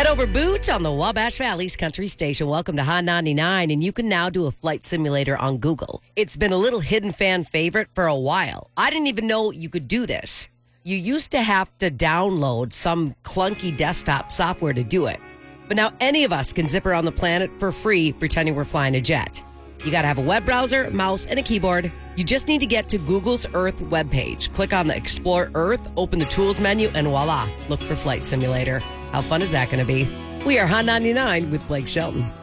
Head over Boots on the Wabash Valley's Country Station. Welcome to Hot 99, and you can now do a flight simulator on Google. It's been a little hidden fan favorite for a while. I didn't even know you could do this. You used to have to download some clunky desktop software to do it. But now any of us can zip around the planet for free pretending we're flying a jet. You got to have a web browser, mouse, and a keyboard. You just need to get to Google's Earth webpage. Click on the Explore Earth, open the Tools menu, and voila, look for Flight Simulator. How fun is that going to be? We are Hot 99 with Blake Shelton.